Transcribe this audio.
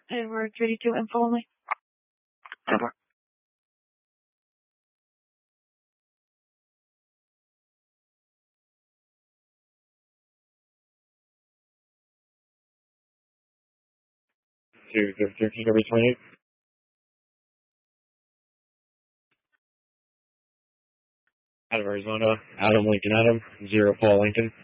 Edward 32 info only. Edward. To 13 over 28. Out of Arizona, Adam Lincoln Adam, 0 Paul Lincoln.